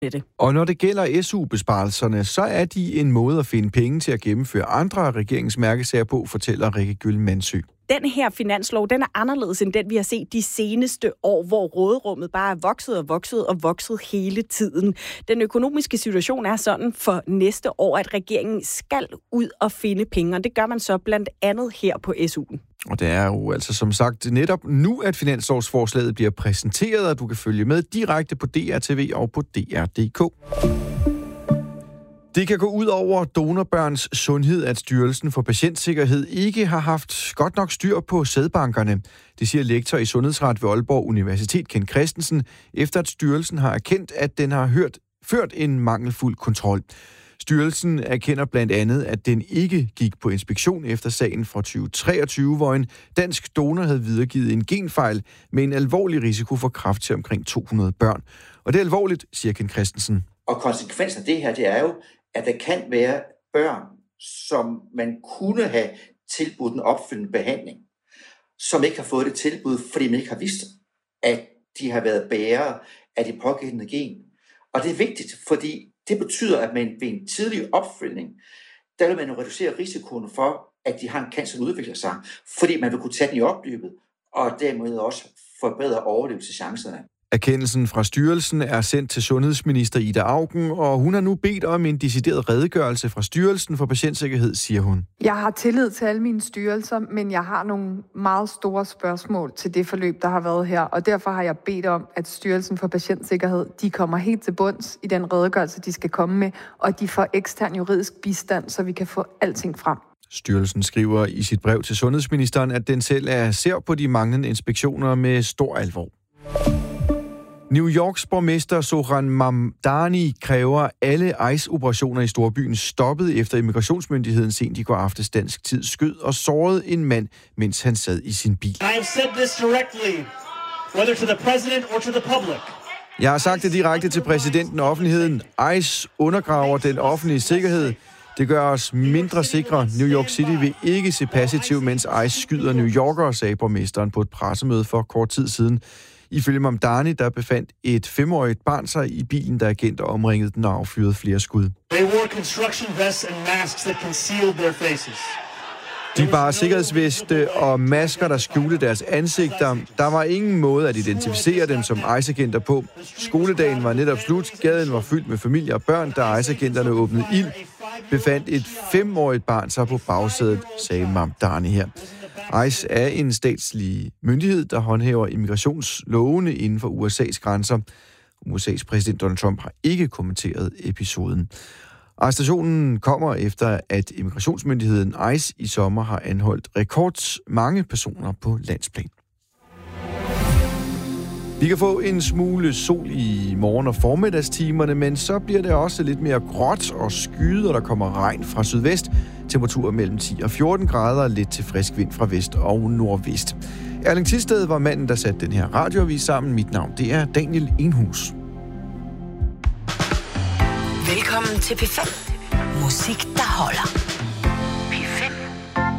det. Og når det gælder SU-besparelserne, så er de en måde at finde penge til at gennemføre andre af regeringens mærkesager på, fortæller Rikke Gyll-Mandsø. Den her finanslov, den er anderledes end den, vi har set de seneste år, hvor råderummet bare er vokset hele tiden. Den økonomiske situation er sådan for næste år, at regeringen skal ud og finde penge, og det gør man så blandt andet her på SU'en. Og det er jo altså som sagt netop nu, at finanslovsforslaget bliver præsenteret, og du kan følge med direkte på DRTV og på DR.dk. Det kan gå ud over donorbørns sundhed, at Styrelsen for Patientsikkerhed ikke har haft godt nok styr på sædbankerne. Det siger lektor i sundhedsret ved Aalborg Universitet, Ken Christensen, efter at styrelsen har erkendt, at den har ført en mangelfuld kontrol. Styrelsen erkender blandt andet, at den ikke gik på inspektion efter sagen fra 2023, hvor en dansk donor havde videregivet en genfejl med en alvorlig risiko for kræft til omkring 200 børn. Og det er alvorligt, siger Ken Christensen. Og konsekvensen af det her, det er jo, at der kan være børn, som man kunne have tilbudt en opfølgende behandling, som ikke har fået det tilbud, fordi man ikke har vidst, at de har været bærere af det pågældende gen. Og det er vigtigt, fordi det betyder, at man ved en tidlig opfølgning, der vil man jo reducere risikoen for, at de har en cancer, der udvikler sig, fordi man vil kunne tage den i opløbet, og dermed også forbedre overlevelseschancerne. Erkendelsen fra styrelsen er sendt til sundhedsminister Ida Auken, og hun har nu bedt om en decideret redegørelse fra Styrelsen for Patientsikkerhed, siger hun. Jeg har tillid til alle mine styrelser, men jeg har nogle meget store spørgsmål til det forløb, der har været her, og derfor har jeg bedt om, at Styrelsen for Patientsikkerhed, de kommer helt til bunds i den redegørelse, de skal komme med, og de får ekstern juridisk bistand, så vi kan få alting frem. Styrelsen skriver i sit brev til sundhedsministeren, at den selv ser på de manglende inspektioner med stor alvor. New Yorks borgmester Zohran Mamdani kræver alle ICE-operationer i storbyen stoppet, efter immigrationsmyndigheden sent i går aftes dansk tid skød og sårede en mand, mens han sad i sin bil. Jeg har sagt det direkte til præsidenten og offentligheden. ICE undergraver den offentlige sikkerhed. Det gør os mindre sikre. New York City vil ikke se passivt, mens ICE skyder New Yorkere, sagde borgmesteren på et pressemøde for kort tid siden. Ifølge Mamdani, der befandt et 5-årigt barn sig i bilen, da agenter omringede den og affyrede flere skud. De bar sikkerhedsveste og masker, der skjulte deres ansigter. Der var ingen måde at identificere dem som ICE-agenter på. Skoledagen var netop slut. Gaden var fyldt med familier og børn, da ICE-agenterne åbnede ild. Befandt et 5-årigt barn sig på bagsædet, sagde Mamdani her. ICE er en statslig myndighed, der håndhæver immigrationslovene inden for USA's grænser. USA's præsident Donald Trump har ikke kommenteret episoden. Arrestationen kommer efter, at immigrationsmyndigheden ICE i sommer har anholdt mange personer på landsplan. Vi kan få en smule sol i morgen- og formiddagstimerne, men så bliver det også lidt mere gråt og skyet, og der kommer regn fra sydvest. Temperaturer mellem 10 og 14 grader, lidt til frisk vind fra vest og nordvest. Erling Thisted var manden, der satte den her radioavis sammen. Mit navn, det er Daniel Enhus. Velkommen til P5. Musik, der holder.